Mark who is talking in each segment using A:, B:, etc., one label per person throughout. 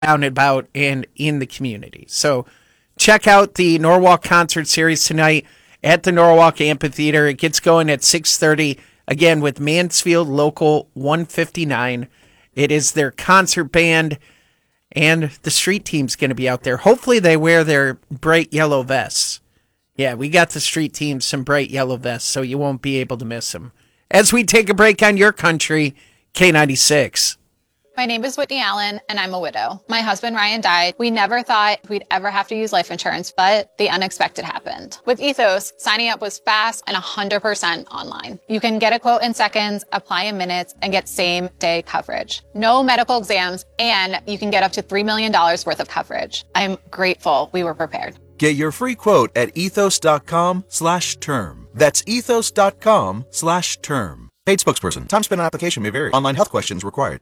A: out and about and in the community. So check out the Norwalk Concert Series tonight at the Norwalk Amphitheater. It gets going at 6:30, again, with Mansfield Local 159. It is their concert band, and the street team's going to be out there. Hopefully they wear their bright yellow vests. Yeah, we got the street team some bright yellow vests, so you won't be able to miss them. As we take a break on your country, K96.
B: My name is Whitney Allen, and I'm a widow. My husband, Ryan, died. We never thought we'd ever have to use life insurance, but the unexpected happened. With Ethos, signing up was fast and 100% online. You can get a quote in seconds, apply in minutes, and get same-day coverage. No medical exams, and you can get up to $3 million worth of coverage. I'm grateful we were prepared.
C: Get your free quote at ethos.com/term. That's ethos.com/term. Paid spokesperson. Time spent on application may vary. Online health questions required.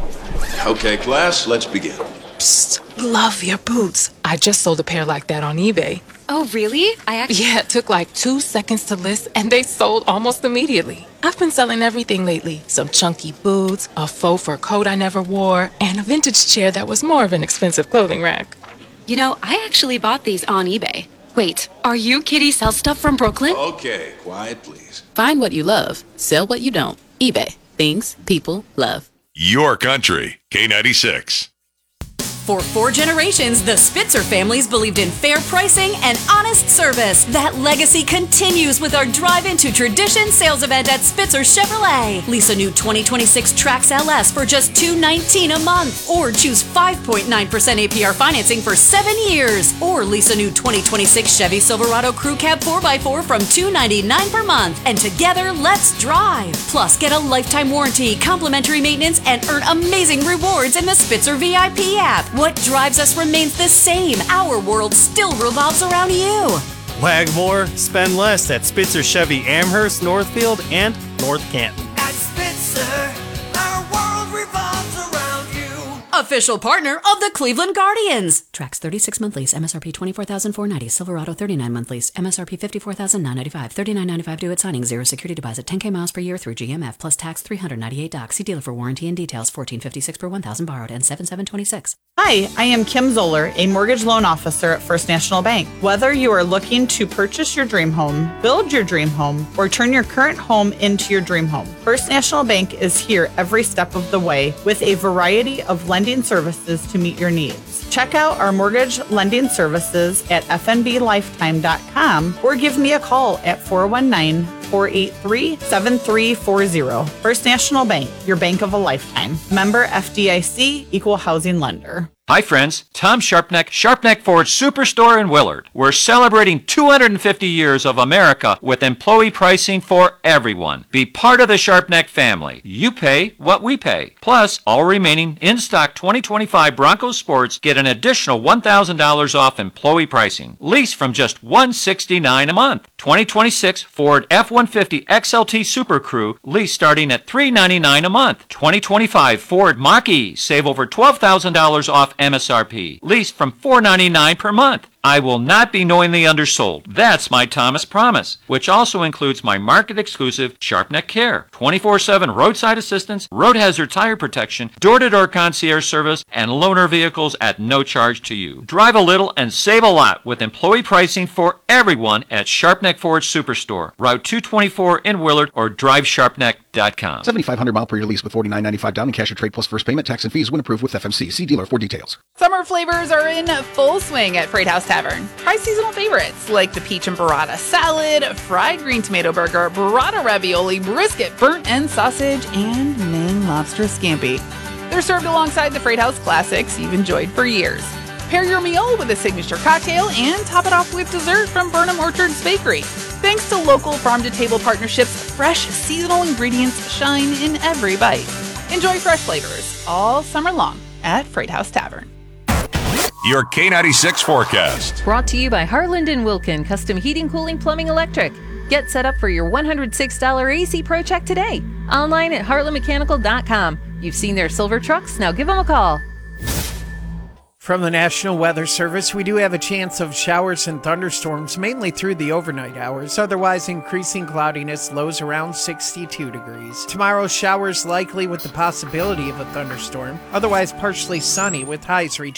D: Okay, class, let's begin.
E: Psst, love your boots. I just sold a pair like that on eBay.
F: Oh, really?
E: Yeah, it took like 2 seconds to list and they sold almost immediately. I've been selling everything lately. Some chunky boots, a faux fur coat I never wore, and a vintage chair that was more of an expensive clothing rack.
F: You know, I actually bought these on eBay. Wait, are you Kitty Sell Stuff from Brooklyn?
D: Okay, quiet, please.
G: Find what you love. Sell what you don't. eBay. Things people love.
H: Your country, K96.
I: For 4 generations, the Spitzer families believed in fair pricing and honest service. That legacy continues with our Drive Into Tradition sales event at Spitzer Chevrolet. Lease a new 2026 Trax LS for just $219 a month, or choose 5.9% APR financing for 7 years, or lease a new 2026 Chevy Silverado Crew Cab 4x4 from $299 per month. And together, let's drive. Plus, get a lifetime warranty, complimentary maintenance, and earn amazing rewards in the Spitzer VIP app. What drives us remains the same. Our world still revolves around you.
J: Wag more, spend less at Spitzer Chevy Amherst, Northfield, and North Canton.
K: At Spitzer, our world revolves around you.
I: Official partner of the Cleveland Guardians. Trax 36-month lease, MSRP $24,490. Silverado 39-month lease, MSRP $54,995. $39.95 due at signing. 0 security deposit. 10K miles per year through GMF plus tax. $398. See dealer for warranty and details. $14.56 per 1,000 borrowed and 7,726.
L: Hi, I am Kim Zoller, a mortgage loan officer at First National Bank. Whether you are looking to purchase your dream home, build your dream home, or turn your current home into your dream home, First National Bank is here every step of the way with a variety of lending services to meet your needs. Check out our mortgage lending services at fnblifetime.com or give me a call at 419-483-7340. First National Bank, your bank of a lifetime. Member FDIC, Equal Housing Lender.
M: Hi friends, Tom Sharpneck Ford Superstore in Willard. We're celebrating 250 years of America with employee pricing for everyone. Be part of the Sharpneck family. You pay what we pay. Plus, all remaining in-stock 2025 Bronco Sports get an additional $1,000 off employee pricing. Lease from just $169 a month. 2026 Ford F-150 XLT Super Crew lease starting at $399 a month. 2025 Ford Mach-E save over $12,000 off MSRP. Leased from $499 per month. I will not be knowingly undersold. That's my Thomas promise, which also includes my market-exclusive Sharpneck Care, 24/7 roadside assistance, road hazard tire protection, door-to-door concierge service, and loaner vehicles at no charge to you. Drive a little and save a lot with employee pricing for everyone at Sharpneck Ford Superstore, Route 224 in Willard, or drivesharpneck.com.
N: 7,500 mile per year lease with $49.95 down in cash or trade plus first payment, tax and fees when approved with FMC. See dealer for details.
O: Summer flavors are in full swing at Freight House Tavern. Try seasonal favorites like the peach and burrata salad, fried green tomato burger, burrata ravioli, brisket, burnt end sausage, and Maine lobster scampi. They're served alongside the Freight House classics you've enjoyed for years. Pair your meal with a signature cocktail and top it off with dessert from Burnham Orchards Bakery. Thanks to local farm-to-table partnerships, fresh seasonal ingredients shine in every bite. Enjoy fresh flavors all summer long at Freight House Tavern.
H: Your K96 forecast.
P: Brought to you by Heartland & Wilkin Custom Heating, Cooling, Plumbing, Electric. Get set up for your $106 AC Pro check today. Online at heartlandmechanical.com. You've seen their silver trucks, now give them a call.
A: From the National Weather Service, we do have a chance of showers and thunderstorms, mainly through the overnight hours. Otherwise, increasing cloudiness, lows around 62 degrees. Tomorrow, showers likely with the possibility of a thunderstorm. Otherwise, partially sunny with highs reaching